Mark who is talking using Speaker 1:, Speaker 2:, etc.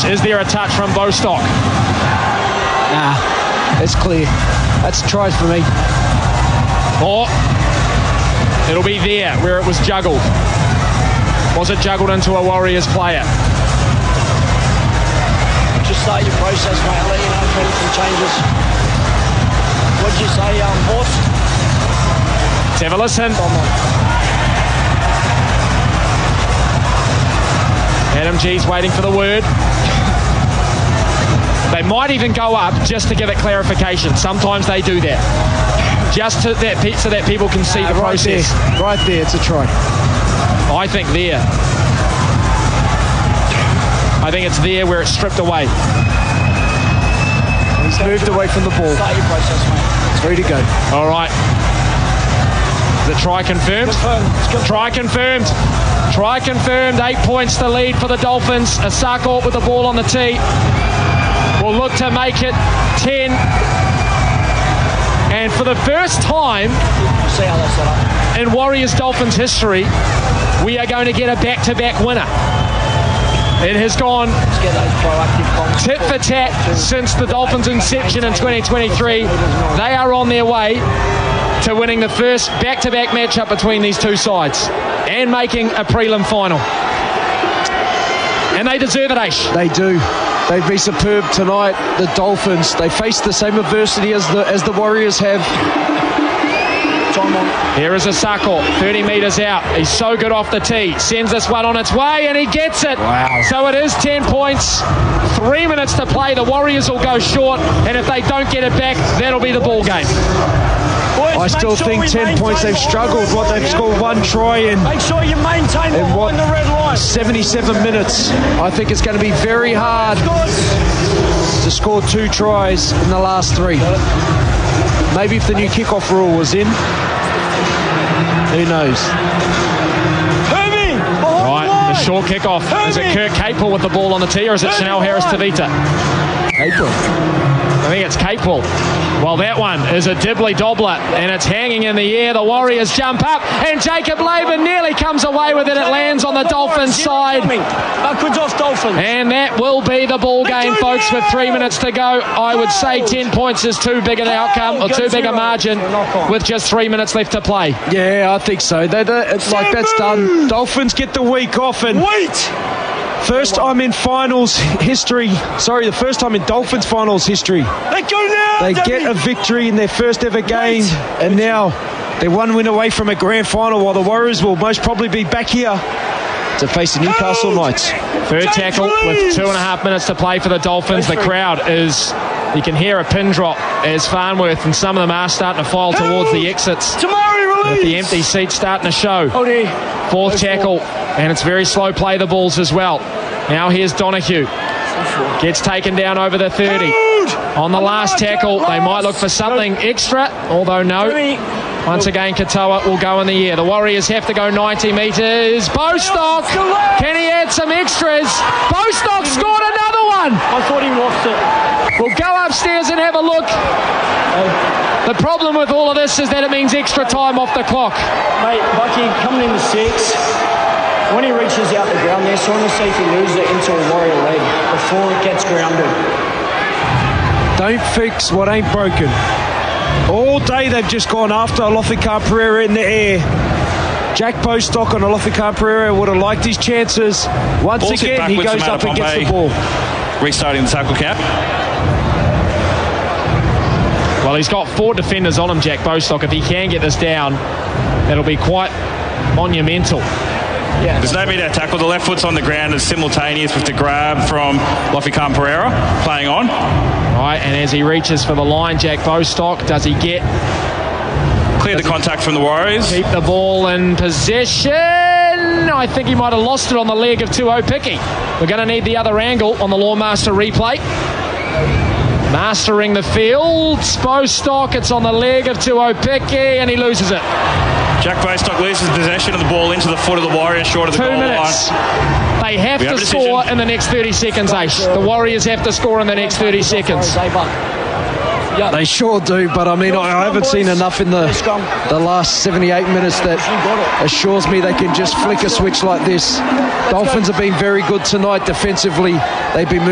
Speaker 1: Dolphins. Is there a touch from Bostock?
Speaker 2: Nah, it's clear. That's tries for me.
Speaker 1: Or it'll be there where it was juggled. Was it juggled into a Warriors player?
Speaker 3: Just start your process, mate. I'll let you know if anything changes. What'd you say, Horse?
Speaker 1: Let's have a listen. Adam G's waiting for the word. They might even go up just to give it clarification. Sometimes they do that. Just so that people can see the process.
Speaker 2: Right there, it's a try.
Speaker 1: I think there. I think it's there where it's stripped away.
Speaker 2: He's moved away from the ball.
Speaker 3: Start your process, mate.
Speaker 2: It's ready to go.
Speaker 1: All right. The try confirmed. Try confirmed. Try confirmed. 8 points to lead for the Dolphins. Asako with the ball on the tee. Will look to make it 10. And for the first time in Warriors Dolphins history, we are going to get a back-to-back winner. It has gone tit for tat since the Dolphins' inception in 2023. They are on their way to winning the first back-to-back matchup between these two sides and making a prelim final. And they deserve it, Aish.
Speaker 2: They do. They've been superb tonight. The Dolphins, they faced the same adversity as the Warriors have.
Speaker 1: Here is Asako, 30 metres out. He's so good off the tee. Sends this one on its way and he gets it.
Speaker 2: Wow.
Speaker 1: So it is 10 points. 3 minutes to play. The Warriors will go short, and if they don't get it back, that'll be the ball game.
Speaker 2: I still think 10 points. They've struggled. They've scored one try in.
Speaker 3: Make sure you maintain the red line.
Speaker 2: 77 minutes. I think it's going to be very hard to score 2 tries in the last 3. Maybe if the new kickoff rule was in, who knows?
Speaker 1: Right, the short kickoff. Is it Kirk Capewell with the ball on the tee, or is it Chanel Harris-Tavita?
Speaker 2: Capewell.
Speaker 1: I think it's Capewell. Well, that one is a dibbly-dobbler, and it's hanging in the air. The Warriors jump up, and Jacob Laban nearly comes away with it. It lands on the Dolphins' side.
Speaker 3: Backwards off Dolphins.
Speaker 1: And that will be the ball game, folks, with 3 minutes to go. I would say 10 points is too big an outcome, or too big a margin, with just 3 minutes left to play.
Speaker 2: Yeah, I think so. It's like that's done. Dolphins get the week off, and first time in finals history. Sorry, the first time in Dolphins finals history.
Speaker 3: Let go now.
Speaker 2: They get a victory in their first ever game, and now they're 1 win away from a grand final, while the Warriors will most probably be back here to face the Newcastle Knights.
Speaker 1: Third tackle with 2.5 minutes to play for the Dolphins. The crowd is, you can hear a pin drop as Farnworth and some of them are starting to file towards the exits, with the empty seats starting to show. Fourth tackle, and it's very slow play the balls as well. Now here's Donahue. Gets taken down over the 30. On the last tackle, they might look for something extra, although no. Once again, Katoa will go in the air. The Warriors have to go 90 metres. Bostock, can he add some extras? Bostock scored another one.
Speaker 3: I thought he lost it.
Speaker 1: We'll go upstairs and have a look. The problem with all of this is that it means extra time off the clock.
Speaker 3: Mate, Bucky coming in the 6. When he reaches out the ground, they're trying to see if he loses it into a Warrior leg before it gets grounded.
Speaker 2: Don't fix what ain't broken. All day they've just gone after Alofikan Pereira in the air. Jack Bostock on Alofikan Pereira would have liked his chances. Once again, he goes up and gets the ball.
Speaker 4: Restarting the tackle cap.
Speaker 1: Well, he's got 4 defenders on him, Jack Bostock. If he can get this down, it'll be quite monumental.
Speaker 4: Yeah. There's no immediate tackle. The left foot's on the ground. It's simultaneous with the grab from Alofikan Pereira playing on.
Speaker 1: Right, and as he reaches for the line, Jack Bostock, does he get...
Speaker 4: Clear the contact from the Warriors.
Speaker 1: Keep the ball in possession. I think he might have lost it on the leg of Tuopiki. We're going to need the other angle on the Lawmaster replay. Mastering the field. Bostock, it's on the leg of Tuopiki, and he loses it.
Speaker 4: Jack Bostock loses possession of the ball into the foot of the Warriors, short of the
Speaker 1: 2
Speaker 4: goal
Speaker 1: minutes.
Speaker 4: line.
Speaker 1: They have to score in the next 30 seconds, Aish. The Warriors have to score in the next 30 seconds.
Speaker 2: They sure do, but I mean, I haven't seen enough in the last 78 minutes that assures me they can just flick a switch like this. Dolphins have been very good tonight defensively. They've been